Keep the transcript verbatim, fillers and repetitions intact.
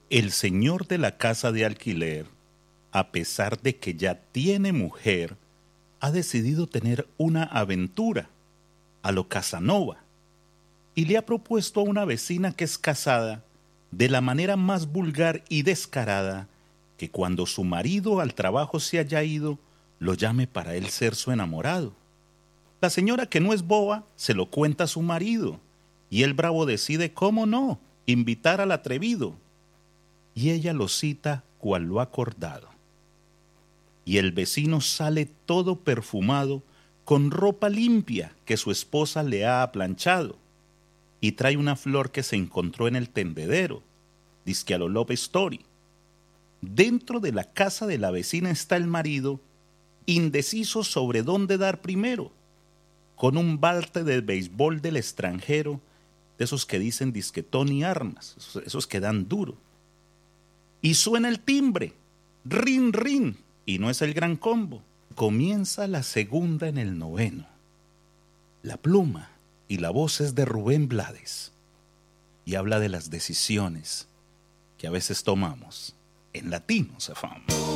El señor de la casa de alquiler, a pesar de que ya tiene mujer, ha decidido tener una aventura a lo Casanova y le ha propuesto a una vecina que es casada de la manera más vulgar y descarada que cuando su marido al trabajo se haya ido, lo llame para él ser su enamorado. La señora, que no es boba, se lo cuenta a su marido y el bravo decide, cómo no, invitar al atrevido. Y ella lo cita cual lo acordado. Y el vecino sale todo perfumado, con ropa limpia que su esposa le ha aplanchado, y trae una flor que se encontró en el tendedero, dizque a lo Love Story. Dentro de la casa de la vecina está el marido, indeciso sobre dónde dar primero, con un bate de béisbol del extranjero, de esos que dicen disque Tony Armas, esos, esos que dan duro. Y suena el timbre, rin, rin, y no es el gran combo. Comienza la segunda en el noveno. La pluma y la voz es de Rubén Blades y habla de las decisiones que a veces tomamos en Latinos F M.